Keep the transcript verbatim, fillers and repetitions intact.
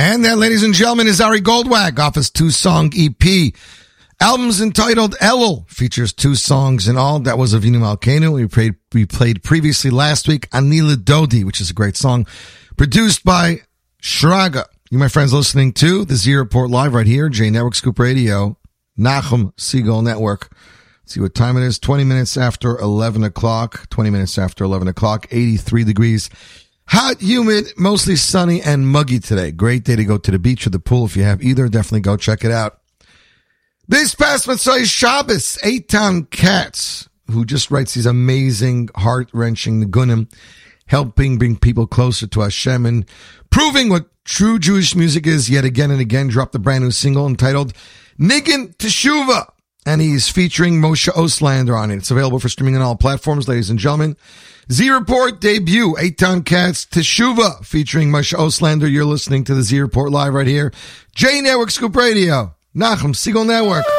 And that, ladies and gentlemen, is Ari Goldwag off his two-song E P. Album's entitled Elul, features two songs in all. That was Avinu Malkeinu. We played, we played previously last week Anila Dodi, which is a great song, produced by Shraga. You, my friends, listening to the Z Report Live right here, J Network Scoop Radio, Nachum Segal Network. Let's see what time it is. twenty minutes after eleven o'clock. twenty minutes after eleven o'clock. eighty-three degrees. Hot, humid, mostly sunny and muggy today. Great day to go to the beach or the pool. If you have either, definitely go check it out. This past Motzei Shabbos, Eitan Katz, who just writes these amazing, heart-wrenching nigunim, helping bring people closer to Hashem and proving what true Jewish music is yet again and again, dropped a brand new single entitled Nigun Teshuvah. And he's featuring Moshe Oslander on it. It's available for streaming on all platforms, ladies and gentlemen. Z Report debut, Eitan Katz, Teshuvah, featuring Moshe Oslander. You're listening to the Z Report Live right here. J Network Scoop Radio, Nachum Segal Network.